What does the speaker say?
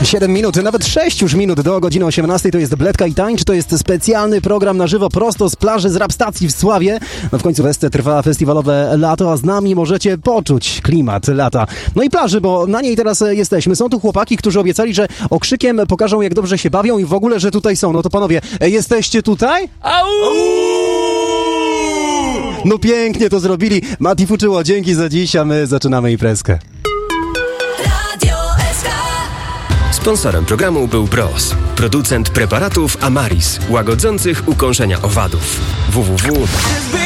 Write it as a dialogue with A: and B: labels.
A: 7 minut, nawet 6 już minut do godziny 18. To jest Bledka i Tańcz, to jest specjalny program na żywo prosto z plaży z Rapstacji w Sławie. No w końcu trwa festiwalowe lato, a z nami możecie poczuć klimat lata. No i plaży, bo na niej teraz jesteśmy. Są tu chłopaki, którzy obiecali, że okrzykiem pokażą, jak dobrze się bawią i w ogóle, że tutaj są. No to panowie, jesteście tutaj? Au! No pięknie to zrobili. Mati Fuczyło, dzięki za dziś, a my zaczynamy imprezkę.
B: Sponsorem programu był Bros, producent preparatów Amaris, łagodzących ukąszenia owadów. www